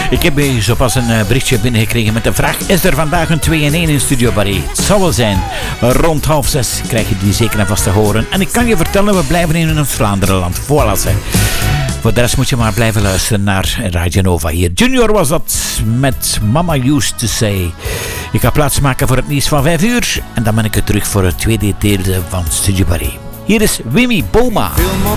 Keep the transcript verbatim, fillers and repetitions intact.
Ik heb hier zo pas een uh, berichtje binnengekregen met de vraag: is er vandaag een twee in één in Studio Barry? Het zal wel zijn. Rond half zes krijg je die zeker en vast te horen. En ik kan je vertellen, we blijven in het Vlaanderenland. Voilà, zeg. Voor de rest moet je maar blijven luisteren naar Radio Nova hier. Junior was dat met Mama Used to Say. Ik ga plaats maken voor het nieuws van vijf uur. En dan ben ik er terug voor het tweede deel van Studio Barry. Hier is Wimmy Boma. Veel